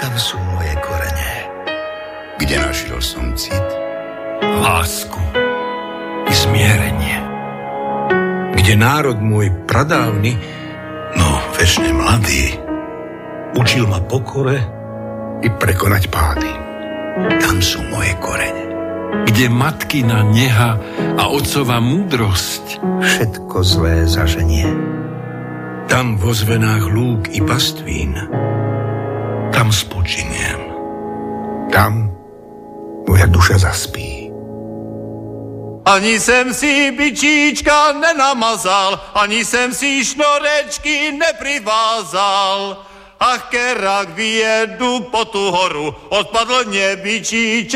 Tam sú moje korene. Kde našiel som cit? Lásku i zmierenie. Kde národ môj pradávny, no večne mladý, učil ma pokore i prekonať pády. Tam sú moje korene. Kde matkina neha a otcova múdrosť. Všetko zlé zaženie. Tam vo zvenách lúk i pastvín. Tam spočiniem. Tam moja duša zaspí. Ani jsem si bičíčka nenamazal, ani jsem si šnorečky neprivázal. Ach, kerak vyjedu po tu horu, odpadl mě bičíček.